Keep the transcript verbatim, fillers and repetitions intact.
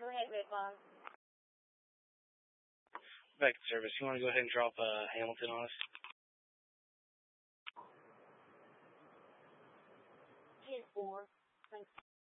go ahead, Redbone. Back to service. You want to go ahead and drop uh, Hamilton on us? ten four. Thanks.